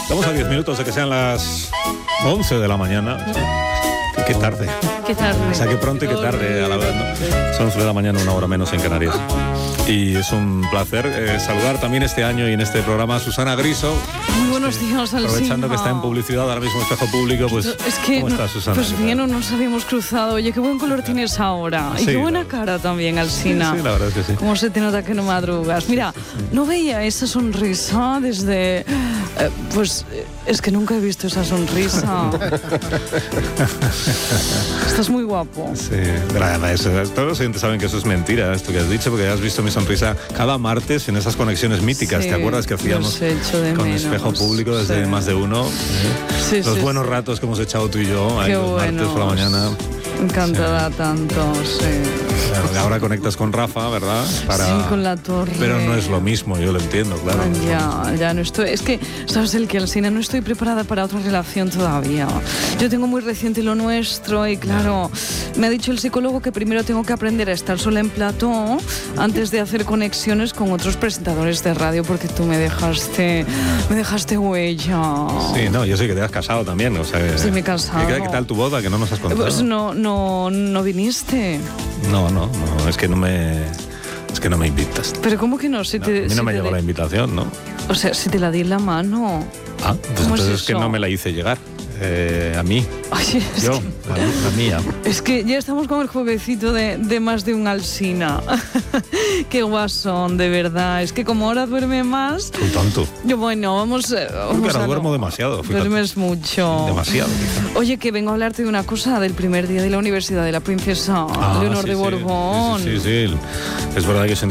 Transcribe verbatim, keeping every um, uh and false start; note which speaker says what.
Speaker 1: Estamos a diez minutos de que sean las once de la mañana. Qué tarde.
Speaker 2: Qué tarde.
Speaker 1: O sea, qué pronto y qué tarde a la vez, ¿no? Son once de la mañana, una hora menos en Canarias. Y es un placer eh, saludar también este año y en este programa a Susana Griso.
Speaker 2: Muy buenos días, Alsina.
Speaker 1: Aprovechando que está en publicidad ahora mismo, Espejo Público, pues
Speaker 2: es que
Speaker 1: ¿cómo
Speaker 2: no,
Speaker 1: estás, Susana?
Speaker 2: Pues bien, no nos habíamos cruzado. Oye, qué buen color tienes ahora. Y
Speaker 1: sí,
Speaker 2: qué buena
Speaker 1: la...
Speaker 2: cara también, Alsina.
Speaker 1: Sí, sí, la verdad es que sí.
Speaker 2: Cómo se te nota que no madrugas. Mira, no veía esa sonrisa desde... Eh, pues es que nunca he visto esa sonrisa. Estás muy guapo.
Speaker 1: Sí, nada, eso, todos los oyentes saben que eso es mentira, esto que has dicho, porque has visto mi sonrisa cada martes en esas conexiones míticas. Sí, ¿te acuerdas que hacíamos con menos. Espejo Público desde sí. más de uno? ¿eh? Sí, los sí, buenos sí. ratos que hemos echado tú y yo, ahí los martes por la mañana.
Speaker 2: Encantada sí. tanto, sí.
Speaker 1: Claro, ahora conectas con Rafa, ¿verdad? Para...
Speaker 2: Sí, con la torre.
Speaker 1: Pero no es lo mismo, yo lo entiendo, claro.
Speaker 2: Ya, ya no estoy... Es que, ¿sabes el que, Alsina? No estoy preparada para otra relación todavía. Yo tengo muy reciente lo nuestro y, claro, me ha dicho el psicólogo que primero tengo que aprender a estar sola en plató antes de hacer conexiones con otros presentadores de radio, porque tú me dejaste... Me dejaste huella.
Speaker 1: Sí, no, yo sé que te has casado también, o sea...
Speaker 2: Sí, me he casado.
Speaker 1: ¿Qué, qué tal tu boda, que no nos has contado?
Speaker 2: Pues no, no, no viniste.
Speaker 1: No, no, no, es que no me... Es que no me invitas.
Speaker 2: ¿Pero cómo que no? Si
Speaker 1: no
Speaker 2: te,
Speaker 1: a mí no
Speaker 2: si
Speaker 1: me
Speaker 2: te
Speaker 1: llegó
Speaker 2: de...
Speaker 1: la invitación, ¿no?
Speaker 2: O sea, si te la di en la mano.
Speaker 1: Ah, pues entonces es, es que no me la hice llegar. Eh, a mí.
Speaker 2: Oye,
Speaker 1: yo,
Speaker 2: que...
Speaker 1: a, a mía.
Speaker 2: Es que ya estamos con el jueguecito de, de más de un Alsina. Qué guasón, de verdad. Es que como ahora duerme más...
Speaker 1: Muy tonto.
Speaker 2: Yo, bueno, vamos... vamos
Speaker 1: Porque ahora
Speaker 2: a
Speaker 1: duermo
Speaker 2: no.
Speaker 1: demasiado. Fíjate.
Speaker 2: Duermes mucho.
Speaker 1: Demasiado. Quizá.
Speaker 2: Oye, que vengo a hablarte de una cosa del primer día de la Universidad de la Princesa ah, Leonor
Speaker 1: sí,
Speaker 2: de
Speaker 1: sí.
Speaker 2: Borbón.
Speaker 1: Sí, sí, sí. Es verdad que es